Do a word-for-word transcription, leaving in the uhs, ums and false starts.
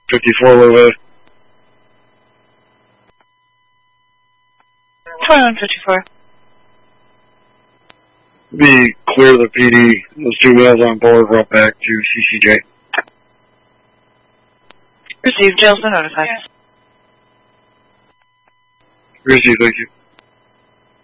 fifty-four Lua. twenty-one fifty-four. Be clear the P D. Those two males on board brought back to C C J. Received. Jails been notified. Received, thank you.